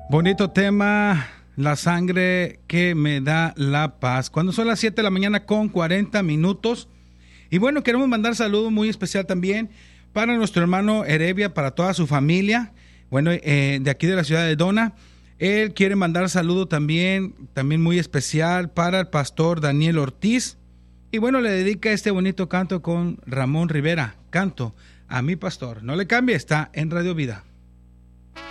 Bonito tema, la sangre que me da la paz. Cuando son las 7 de la mañana con 40 minutos. Y bueno, queremos mandar saludos muy especial también para nuestro hermano Heredia, para toda su familia. Bueno, de aquí de la ciudad de Dona. Él quiere mandar saludo también muy especial para el pastor Daniel Ortiz. Y bueno, le dedica este bonito canto con Ramón Rivera. Canto a mi pastor. No le cambie, está en Radio Vida.